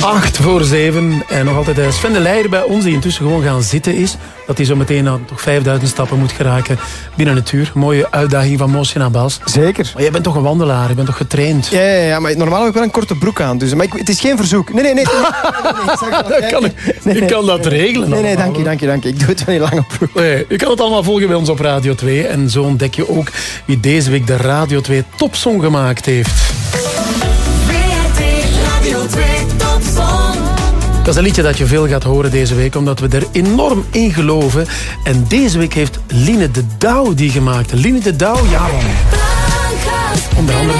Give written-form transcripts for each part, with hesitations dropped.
7:08. En nog altijd Sven de Leijer bij ons, die intussen gewoon gaan zitten is. Dat hij zo meteen aan toch 5000 stappen moet geraken binnen het uur. Mooie uitdaging van Mohsin Abbas. Zeker. Maar jij bent toch een wandelaar, je bent toch getraind? Ja, maar normaal heb ik wel een korte broek aan. Dus, maar het is geen verzoek. Nee. Ik kan dat regelen. Nee, dank je. Ik doe het van die lange broek. Nee, je kan het allemaal volgen bij ons op Radio 2. En zo ontdek je ook wie deze week de Radio 2 topsong gemaakt heeft. Radio 2 Topsong. Dat is een liedje dat je veel gaat horen deze week, omdat we er enorm in geloven. En deze week heeft Line de Douw die gemaakt. Line de Douw, ja man. Onder andere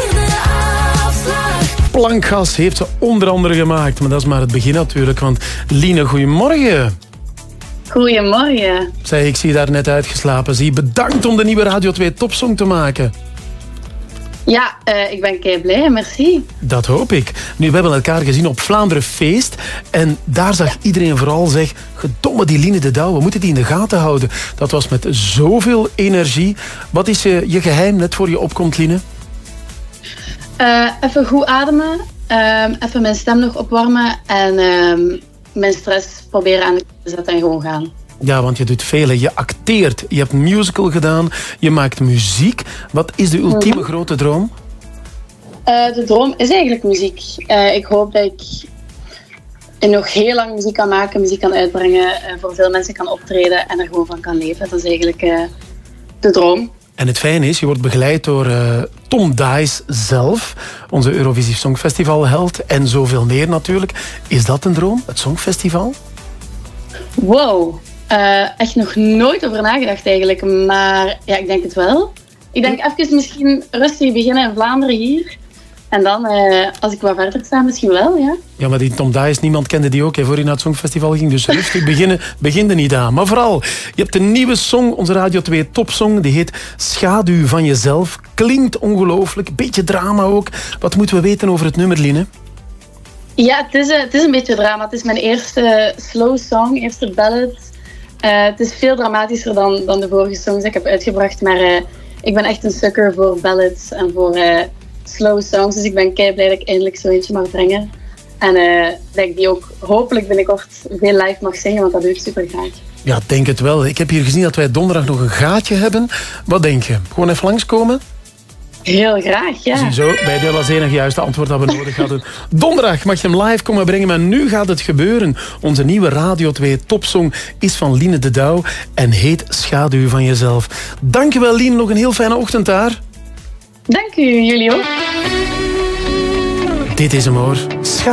Plankgas heeft ze onder andere gemaakt. Maar dat is maar het begin natuurlijk, want Line, goedemorgen. Goedemorgen. Zeg, ik zie je daar net uitgeslapen. Zie, bedankt om de nieuwe Radio 2 topsong te maken. Ja, ik ben kei blij, merci. Dat hoop ik. Nu, we hebben elkaar gezien op Vlaanderen Feest. En daar zag iedereen vooral zeggen, gedomme die Line de Douw, we moeten die in de gaten houden. Dat was met zoveel energie. Wat is je geheim net voor je opkomt, Line? Even goed ademen. Even mijn stem nog opwarmen. En mijn stress proberen aan de kant te zetten en gewoon gaan. Ja, want je doet veel. Je acteert. Je hebt een musical gedaan. Je maakt muziek. Wat is de ultieme grote droom? De droom is eigenlijk muziek. Ik hoop dat ik nog heel lang muziek kan maken, muziek kan uitbrengen, voor veel mensen kan optreden en er gewoon van kan leven. Dat is eigenlijk de droom. En het fijne is, je wordt begeleid door Tom Dice zelf, onze Eurovisie Songfestival held en zoveel meer natuurlijk. Is dat een droom, het Songfestival? Wow, echt nog nooit over nagedacht eigenlijk, maar ja, ik denk het wel. Ik denk even misschien rustig beginnen in Vlaanderen hier. En dan, als ik wat verder sta, misschien wel, ja. Ja, maar die Tom Dice, niemand kende die ook, hè, voor hij naar het Songfestival ging. Dus rustig begin er niet aan. Maar vooral, je hebt een nieuwe song, onze Radio 2 topsong. Die heet Schaduw van jezelf. Klinkt ongelooflijk, beetje drama ook. Wat moeten we weten over het nummer, Line? Ja, het is een beetje drama. Het is mijn eerste slow song, eerste ballad. Het is veel dramatischer dan de vorige songs die ik heb uitgebracht. Maar ik ben echt een sucker voor ballads en voor slow songs. Dus ik ben kei blij dat ik eindelijk zo eentje mag brengen. En dat ik die ook hopelijk binnenkort veel live mag zingen, want dat doe ik super graag. Ja, denk het wel. Ik heb hier gezien dat wij donderdag nog een gaatje hebben. Wat denk je? Gewoon even langskomen? Heel graag, ja. Ziezo, bij dat was enig juiste antwoord dat we nodig hadden. Donderdag mag je hem live komen brengen, maar nu gaat het gebeuren. Onze nieuwe Radio 2 topsong is van Line de Douw en heet Schaduw van jezelf. Dankjewel, Line. Nog een heel fijne ochtend daar. Dank u, jullie ook. Dit is hem hoor.